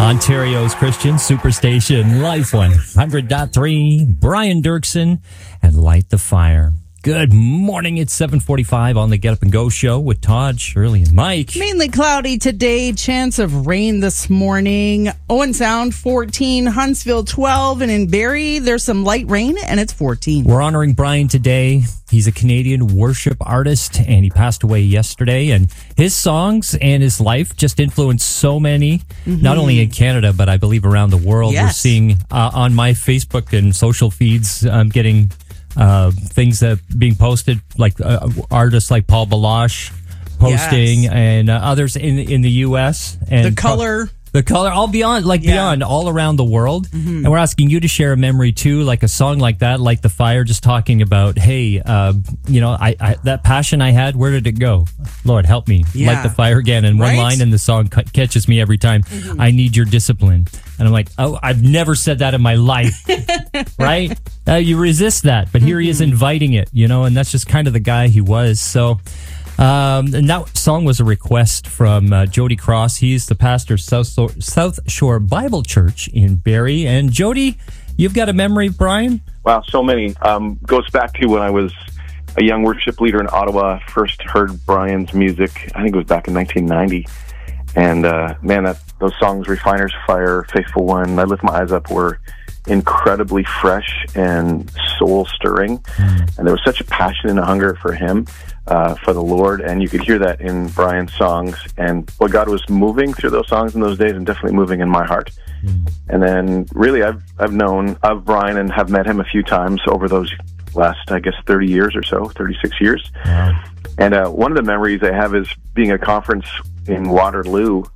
Ontario's Christian Superstation, Life 100.3, Brian Dirksen, and Light the Fire. Good morning. It's 7:45 on the Get Up and Go show with Todd, Shirley, and Mike. Mainly cloudy today. Chance of rain this morning. Owen Sound 14, Huntsville 12, and in Barrie there's some light rain and it's 14. We're honoring Brian today. He's a Canadian worship artist and he passed away yesterday. And his songs and his life just influenced so many, not only in Canada, but I believe around the world. Yes. We're seeing on my Facebook and social feeds, I'm getting things that being posted, like artists like Paul Baloche posting, and others in the U.S. and the color, all beyond, beyond, all around the world. And we're asking you to share a memory too, like a song like that, like The Fire, just talking about, hey, I that passion I had, where did it go? Lord, help me light the fire again. And one line in the song catches me every time. I need your discipline. And I'm like, oh, I've never said that in my life. Right? You resist that, but here he is inviting it, and that's just kind of the guy he was. So, and that song was a request from Jody Cross. He's the pastor of South Shore Bible Church in Barrie. And Jody, you've got a memory of Brian? Wow, so many. Goes back to when I was a young worship leader in Ottawa. First heard Brian's music, I think it was back in 1990. And man, those songs, Refiner's Fire, Faithful One, I Lift My Eyes Up, were incredibly fresh and soul-stirring. And there was such a passion and a hunger for him, for the Lord, and you could hear that in Brian's songs. And what God was moving through those songs in those days, and definitely moving in my heart. And then, really, I've known of Brian and have met him a few times over those last, I guess, 30 years or so, 36 years. And one of the memories I have is being at a conference in Waterloo,